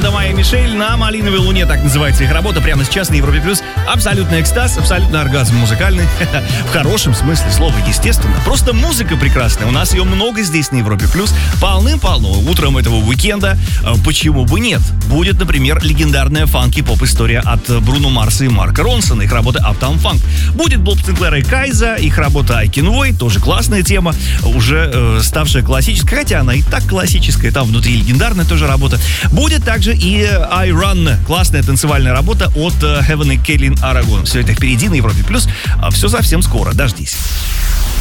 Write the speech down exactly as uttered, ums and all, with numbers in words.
Команда Майя Мишель на «Малиновой луне», так называется их работа, прямо сейчас на Европе Плюс. Абсолютный экстаз, абсолютный оргазм музыкальный. В хорошем смысле слова, естественно. Просто музыка прекрасная. У нас ее много здесь на Европе Плюс. Полным-полно. Утром этого уикенда. Почему бы нет? Будет, например, легендарная фанки-поп-история от Бруно Марса и Марка Ронсона. Их работа Uptown Funk. Будет Боб Синклер и Кайза. Их работа I Can Wait. Тоже классная тема. Уже э, ставшая классической. Хотя она и так классическая. Там внутри легендарная тоже работа. Будет также и I Run. Классная танцевальная работа от Heaven и Кейлин Арагон. Все это впереди на Европе Плюс. Все совсем скоро. Дождись.